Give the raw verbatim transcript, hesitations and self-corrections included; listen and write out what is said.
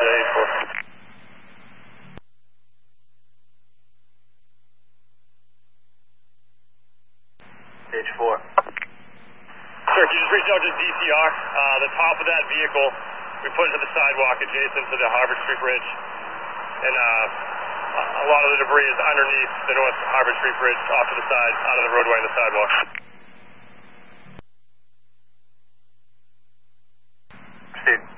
to eight four. H four. Sir, can you just reach out to D C R? Uh, the top of that vehicle, we put it to the sidewalk adjacent to the Harvard Street Bridge. And uh, a lot of the debris is underneath the North Harvard Street Bridge, off to the side, out of the roadway and the sidewalk. Steve.